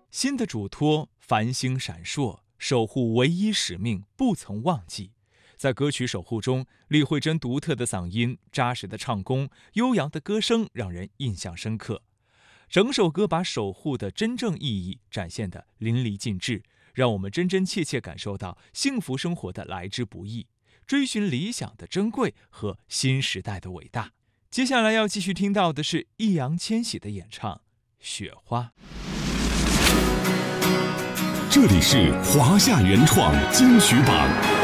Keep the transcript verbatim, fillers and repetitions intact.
新的嘱托繁星闪烁，守护唯一使命不曾忘记。在歌曲《守护》中，李慧珍独特的嗓音、扎实的唱功、悠扬的歌声让人印象深刻。整首歌把守护的真正意义展现得淋漓尽致，让我们真真切切感受到幸福生活的来之不易，追寻理想的珍贵和新时代的伟大。接下来要继续听到的是易烊千玺的演唱《雪花》。 这里是华夏原创金曲榜。